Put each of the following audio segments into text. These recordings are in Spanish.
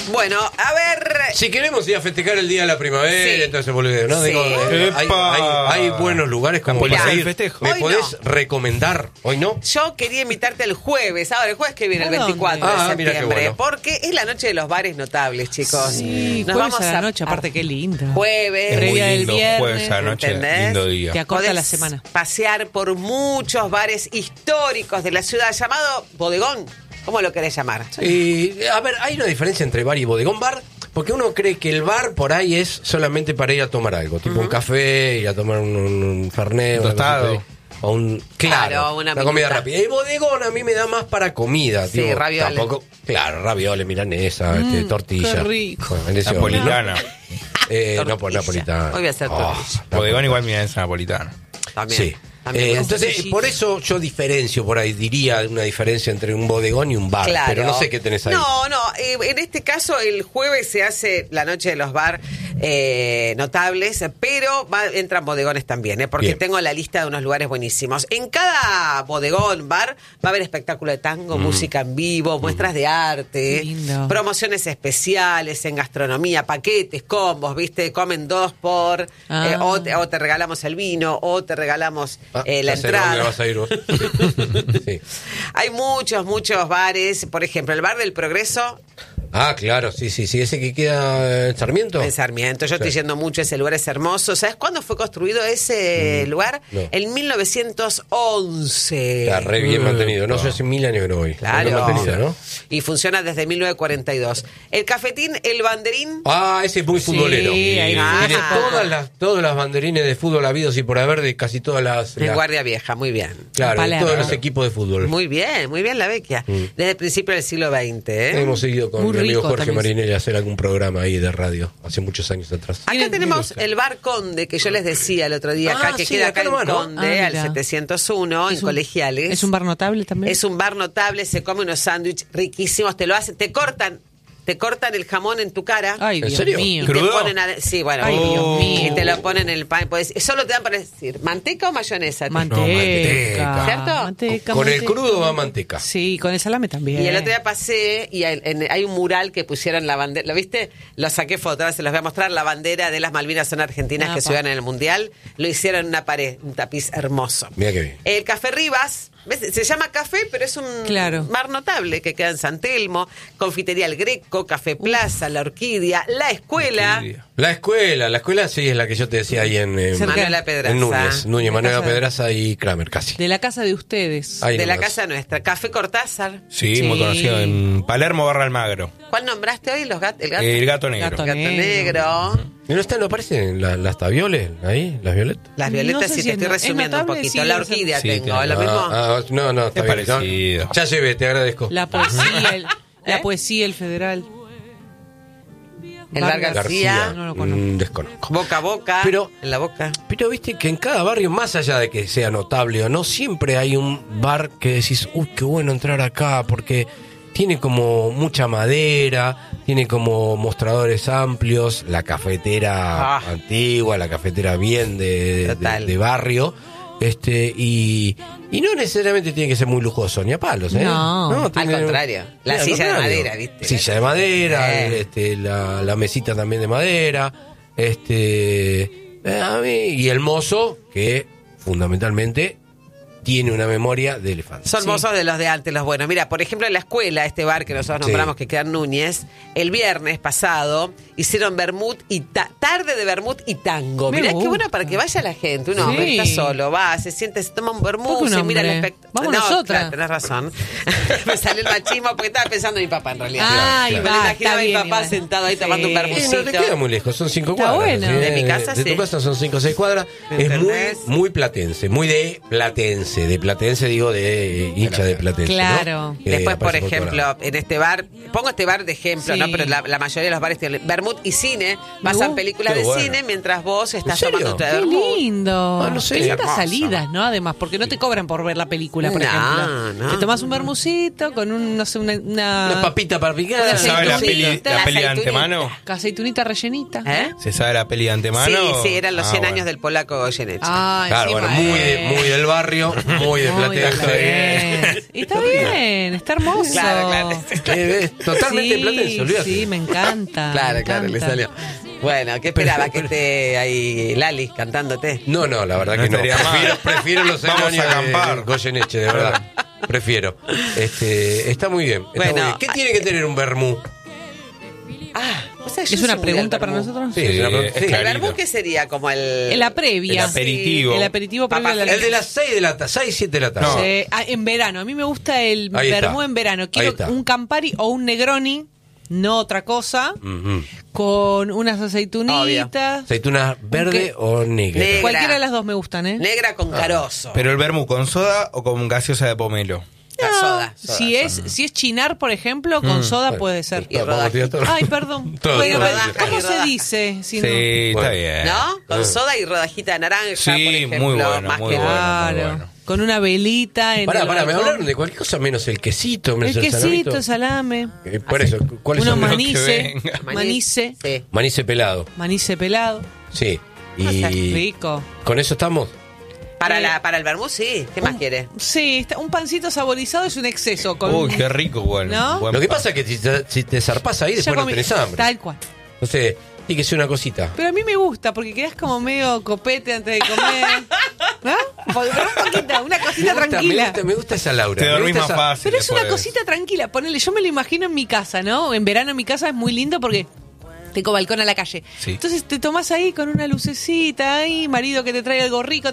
Bueno, a ver. Si queremos ir a festejar el día de la primavera, Sí. entonces volvemos, ¿no? Sí. Digo, hay buenos lugares como Mirá, para ir. festejo. ¿Me Hoy podés no. recomendar? ¿Hoy no? Yo quería invitarte el jueves, ahora el jueves que viene, el ¿A dónde? 24 Ah, de mira qué septiembre, bueno. porque es la noche de los bares notables, chicos. Sí, Nos jueves vamos a la noche, aparte qué lindo. Jueves, Es muy Previa del lindo, viernes, jueves a la noche, ¿entendés? lindo día. Te acorta podés la semana. pasear por muchos bares históricos de la ciudad, llamado bodegón. ¿Cómo lo querés llamar? Y, a ver, hay una diferencia entre bar y bodegón. Bar, porque uno cree que el bar por ahí es solamente para ir a tomar algo, tipo un café, ir a tomar un fernet, una Tostado. cosita así. O un, claro, una una comida minuta. rápida. El bodegón a mí me da más para comida. Sí, tipo, ravioles. Claro, ravioles, milanesa, tortilla. qué rico. Bueno, en ese orden, Napolitana. ¿no? No por Tortilla. napolitana. Hoy voy a hacer tortilla. Bodegón igual milanesa napolitana. También. Sí. También voy a hacer Entonces, tortilla. por eso yo diferencio por ahí, diría una diferencia entre un bodegón y un bar. Claro. Pero no sé qué tenés ahí. No, en este caso el jueves se hace la noche de los bar notables, pero entran bodegones también, porque Bien. tengo la lista de unos lugares buenísimos. En cada bodegón, bar, va a haber espectáculo de tango, música en vivo, muestras de arte, Lindo. promociones especiales en gastronomía, paquetes, combos, ¿viste? Comen 2 por, Ah. o te regalamos el vino, o te regalamos Ah, la ya sé dónde entrada. vas a ir vos. Sí. Hay muchos bares, por ejemplo, el Bar del Progreso Ah, claro, sí, ese que queda en Sarmiento. en Sarmiento. Yo Sí. estoy yendo mucho, ese lugar es hermoso. ¿Sabes cuándo fue construido ese lugar? no. En 1911. Está re bien mantenido. No sé, hace 1000 años que no voy. Claro. Bien mantenido, ¿no? Y funciona desde 1942. El cafetín, el banderín. Ah, ese es muy Sí, futbolero. ahí va. Tiene Ah. todas las banderines de fútbol habidos y por haber de casi todas las... En Guardia Vieja, muy bien. Claro, de Palermo. todos los equipos de fútbol. Muy bien, la vecchia. Desde el principio del siglo XX. Hemos seguido con Muy mi amigo rico Jorge también. Marinelli a hacer algún programa ahí de radio hace muchos años atrás. Acá tenemos el Bar Conde, que yo les decía el otro día, Ah, acá, que sí, queda acá acá en nomás, ¿no? Conde, Ah, al mira. 701, en Colegiales. ¿Es un bar notable también? Es un bar notable, se come unos sándwiches riquísimos, te lo hacen, te cortan el jamón en tu cara. Ay, ¿En Dios serio? mío. Y te ¿Crudo? ponen sí, bueno, Ay, Dios mío. y te lo ponen en el pan. Solo te dan para decir, ¿manteca o mayonesa? Manteca. ¿Cierto? Manteca, Con el manteca. crudo va manteca. Sí, con el salame también. Y el otro día pasé y hay un mural que pusieron la bandera, ¿lo viste? Lo saqué foto, ahora se los voy a mostrar, la bandera de las Malvinas son argentinas que Apa. se van en el Mundial, lo hicieron en una pared, un tapiz hermoso. Mira qué bien. El Café Rivas, ¿ves? Se llama café, pero es un Claro. bar notable que queda en San Telmo, Confitería El Greco, Café Plaza, La Orquídea, La Escuela, La escuela sí es la que yo te decía ahí en Cerca. Manuela Pedraza. en Núñez, La Manuela casa de- Pedraza y Kramer casi. De la casa de ustedes. Ahí de la nomás. casa nuestra, Café Cortázar. Sí, Sí. muy conocido en Palermo, Barra Almagro. ¿Cuál nombraste hoy? El gato. El gato negro. Gato Gato negro. ¿Y no aparecen las tabioles ahí, las violetas? Las violetas, No sé sí, si te es estoy no- es resumiendo un notable, poquito. sí, La debe ser. orquídea Sí, tengo, claro. lo mismo. No, está Es bien. parecido. Ya llevé, te agradezco. La poesía, la ¿Eh? poesía, el federal. El Bar García. No lo conozco. Desconozco. Boca a boca. Pero- en la boca. Pero viste que en cada barrio, más allá de que sea notable o no, siempre hay un bar que decís, uy, qué bueno entrar acá, porque tiene como mucha madera, tiene como mostradores amplios, la cafetera antigua, la cafetera bien Total. de barrio, y no necesariamente tiene que ser muy lujoso, ni a palos, ¿eh? No, tiene- al contrario. La al silla de contrario. madera, ¿viste? Silla de madera, Eh. la mesita también de madera, a mí, y el mozo, que fundamentalmente tiene una memoria de elefante. Son Sí. mozos de los de antes, los buenos. Mira, por ejemplo, en la escuela, este bar que nosotros Sí. nombramos que queda en Núñez, el viernes pasado hicieron vermut y tarde de vermut y tango. Me Mirá qué gusta. bueno para que vaya la gente. Un Sí. hombre está solo, va, se siente, se toma un ¿Por vermut, qué un se mira el hombre? espectáculo. Vamos nosotras. Claro, tenés razón. Me salió el machismo porque estaba pensando en mi papá en realidad. Ay, Me lo va, imaginaba está a mi bien, papá Iván. sentado ahí Sí. tomando un No vermucito. te queda muy lejos, son 5 Está cuadras. bueno. De mi casa, de sí. tu casa son 5 o 6 cuadras. Es ¿Entendés? muy platense, muy de platense digo de hincha de platense. ¿no? Claro. Que Después, por aparece todos ejemplo, lados. en este bar, pongo este bar de ejemplo, Sí. ¿no? Pero la mayoría de los bares tienen vermut y cine. Me Pasan gusta. películas Qué de bueno. cine mientras vos estás ¿En serio? tomando tu Qué vermut. lindo. Ah, no sé. Qué lindas Hermoso. salidas, ¿no? Además, porque no te cobran por ver la película, por No, ejemplo. no. Te tomas un vermucito con un, no sé, una Una papita para picar. Una ¿Sabe la aceitunita, peli de aceitunita. antemano? aceitunita rellenita. ¿Eh? ¿Se sabe la peli de antemano? Sí, eran los 100 bueno. años del polaco Goyeneche. Ah, Claro, encima, bueno, muy del barrio. Muy de Muy Platense. Platense. Y está bien, está hermoso. Claro. Totalmente Sí, Platense, olvídate. sí, me encanta. Claro, me claro, le encanta. salió. Bueno, ¿qué esperaba que esté ahí Lali cantándote? No, la verdad No que no. estaría mal. Prefiero los Vamos a años acampar. de Goyeneche, de verdad. Prefiero. Está muy bien. Está Bueno, muy bien. ¿Qué tiene que tener un vermú? O sea, yo ¿Es una soy muy pregunta del para vermú. nosotros? Sí, es una pregunta. es Sí. ¿El clarito. vermú qué sería? Como el... La previa. El aperitivo. El aperitivo previo a la El de las 6 de la tarde, 6, 7 de la tarde. No. En verano. A mí me gusta el Ahí está. vermú en verano. Ahí Quiero está. un Campari o un Negroni, no otra cosa, Ujú. con unas aceitunitas. ¿Aceituna verde o negra? Negra. Cualquiera de las dos me gustan, ¿eh? Negra con carozo. Pero el vermú con soda o con gaseosa de pomelo. No, soda. si es chinar, por ejemplo, con soda Bueno, puede ser. Y Vamos a tirar todo. Ay, perdón. Todo, Bueno, todo. ¿cómo Y se rodaja. dice? Si no? Sí, Bueno. está bien. ¿No? Con soda y rodajita de naranja, Sí, por ejemplo. muy bueno, más muy que bueno. Claro. bueno. Con una velita en Pará, el me balcón. hablaron de cualquier cosa menos el quesito, menos El el quesito, salamito. el salame. Por eso, ¿cuáles Unos son los manice. venga. Manice. Sí. Manice pelado? Manice pelado. Sí. O sea, Y Rico. con eso estamos. Para el vermú, sí. ¿Qué más quiere? Sí, un pancito saborizado es un exceso. Con Uy, qué rico, bueno. ¿No? Buen Lo que pan. pasa es que si te zarpás ahí, Ya después no comí- tenés hambre. Tal cual. Entonces, tiene que ser una cosita. Pero a mí me gusta porque quedás como medio copete antes de comer. ¿No? Pero un poquito, una cosita tranquila. Me gusta esa Laura. Te me dormís gusta más esa- fácil. Pero es una después. cosita tranquila. Ponele, yo me lo imagino en mi casa, ¿no? En verano en mi casa es muy lindo porque tengo balcón a la calle. Sí. Entonces te tomás ahí con una lucecita ahí, marido que te trae algo rico,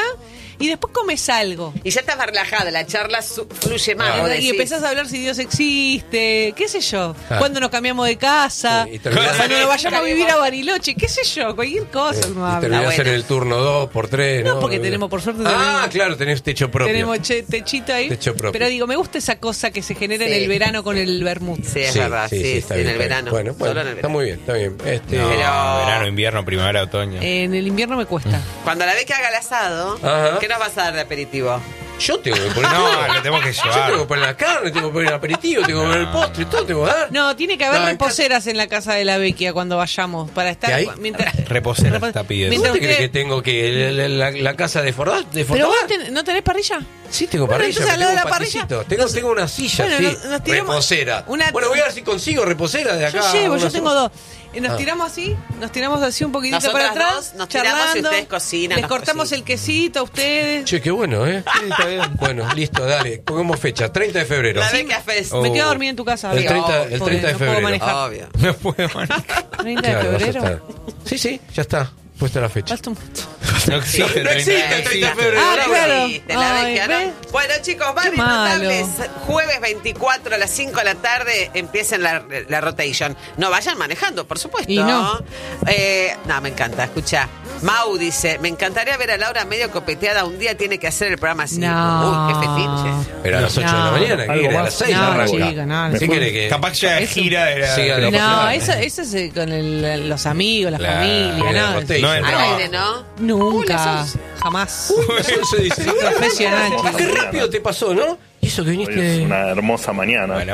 y después comes algo. Y ya estás más relajada, la charla fluye más. Ah, vos Y decís. empezás a hablar si Dios existe, qué sé yo. Claro. Cuando nos cambiamos de casa, Sí, y terminás- cuando nos vayamos a vivir a Bariloche, qué sé yo, cualquier cosa uno Y habla. terminás bueno. en el turno 2 por 3, ¿no? No, porque tenemos, por suerte, Ah, tenemos- claro, tenés techo propio. Tenemos techito ahí. Techo propio. Pero digo, me gusta esa cosa que se genera Sí. en el verano con el vermut. Sí, es verdad, sí, está en bien, el está bien. verano. Bueno, Solo en el está verano. muy bien, está bien. No, Pero- verano, invierno, primavera, otoño. En el invierno me cuesta. Cuando la ve que haga el asado, Ajá. ¿qué nos vas a dar de aperitivo? Yo tengo que poner No, todo. le tenemos que Yo tengo que llevar. poner la carne, tengo que poner el aperitivo, tengo que poner el postre, todo tengo que dar. No, tiene que haber No, en reposeras en la casa de la Vecchia cuando vayamos para estar. ¿Qué hay? Reposeras está pidiendo. ¿Vos mientras te crees usted- que tengo que la casa de Fordaz? Pero Fortabat? vos no tenés parrilla. Sí, tengo Bueno, parrilla, entonces, al pero lado tengo de la parrilla, paticito. Tengo una silla, Bueno, sí. nos tiramos Reposera. una- Bueno, voy a ver si consigo reposera de acá. Yo llevo, yo unas tengo horas. dos. Nos tiramos así un poquitito Nosotras para atrás, dos nos tiramos y charlando. ustedes cocinan, Les nos cortamos cocinan. el quesito a ustedes. Che, qué bueno, ¿eh? Sí, está bien. Bueno, listo, dale. Pongamos fecha, 30 de febrero. La Sí, Vecchia Fest. Oh. Me quedo a dormir en tu casa. El amigo. 30 el Porque 30 de no puedo febrero. manejar. Obvio. No puedo manejar. 30 de Claro, vas a febrero. estar. Sí, ya está. Puesta la fecha. Falta un- No existe el No 30 existe el 30 de febrero. Ah, claro. Sí, de la Ay, Vecchia, ¿no? ¿ves? Bueno, chicos, Barrio Qué malo. Notables, jueves 24 a las 5 de la tarde empiecen la rotation. No vayan manejando, por supuesto. Y no. No, me encanta, escucha. Mau dice, me encantaría ver a Laura medio copeteada. Un día tiene que hacer el programa así. No. Uy, qué fetiche. Pero a las 8 de la mañana, ¿qué Algo quiere? A más. las 6 No, arranca. chica, no, ¿Qué no. quiere que...? Capaz ya Eso- gira de la... Siga de No, profesional. eso es con los amigos, la Claro. familia, La ¿no? rotation. No en Al trabajo. aire, ¿no? Nunca, jamás. Eso se dice. Profesional, Ah, chicos. qué rápido te pasó, ¿no? Y eso que Hoy es viniste... una hermosa mañana. Bueno.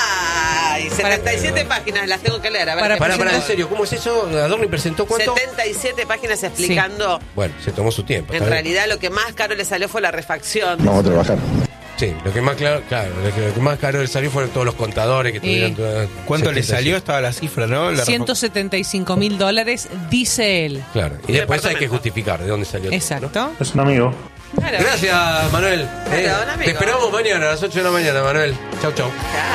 Ay, 77 páginas, las tengo que leer. A ver Para qué Para, presentó. en serio, ¿cómo es eso? ¿Adorni presentó cuánto? 77 páginas explicando. Bueno, se tomó su tiempo. En está bien. realidad, lo que más caro le salió fue la refacción. Vamos a trabajar. Sí, lo que más claro, lo que más caro le salió fueron todos los contadores que tuvieron. ¿Cuánto le 77. salió? Estaba la cifra, ¿no? La $175,000, dice él. Claro, y Un después hay que departamento. justificar de dónde salió. Exacto. Es un amigo. Claro. Gracias, Manuel. Claro, un amigo. Te esperamos mañana a las 8 de la mañana, Manuel. Chau, chau.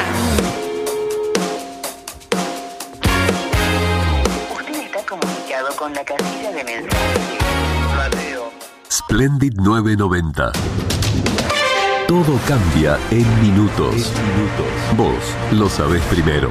Usted está comunicado con la casilla de mensajes. Mateo. Splendid 990. Todo cambia en minutos. Vos lo sabés primero.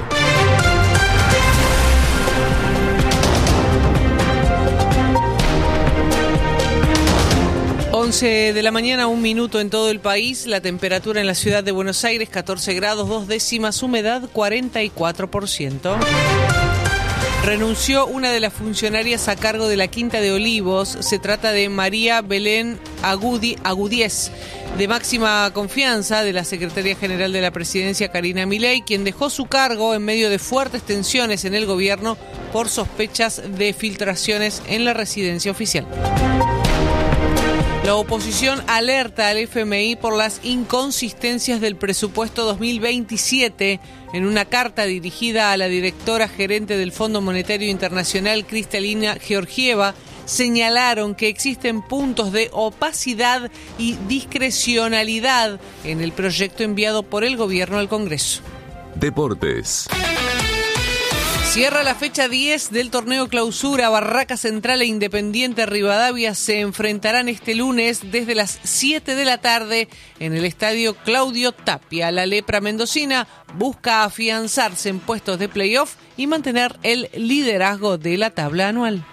De la mañana, 1 minuto en todo el país. La temperatura en la ciudad de Buenos Aires, 14 grados, 2 décimas, humedad 44%. Renunció una de las funcionarias a cargo de la Quinta de Olivos. Se trata de María Belén Agudiez, de máxima confianza de la Secretaría General de la Presidencia, Karina Milei, quien dejó su cargo en medio de fuertes tensiones en el gobierno por sospechas de filtraciones en la residencia oficial. La oposición alerta al FMI por las inconsistencias del presupuesto 2027. En una carta dirigida a la directora gerente del Fondo Monetario Internacional, Kristalina Georgieva, señalaron que existen puntos de opacidad y discrecionalidad en el proyecto enviado por el gobierno al Congreso. Deportes. Cierra la fecha 10 del torneo Clausura. Barraca Central e Independiente Rivadavia se enfrentarán este lunes desde las 7 de la tarde en el estadio Claudio Tapia. La lepra mendocina busca afianzarse en puestos de playoff y mantener el liderazgo de la tabla anual.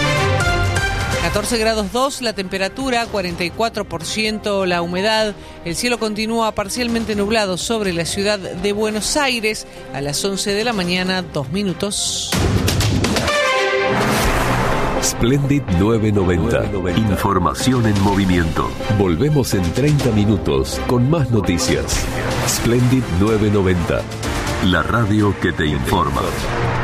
14 grados 2 la temperatura, 44% la humedad. El cielo continúa parcialmente nublado sobre la ciudad de Buenos Aires. A las 11 de la mañana, 2 minutos. Splendid 990. Información en movimiento. Volvemos en 30 minutos con más noticias. Splendid 990. La radio que te informa.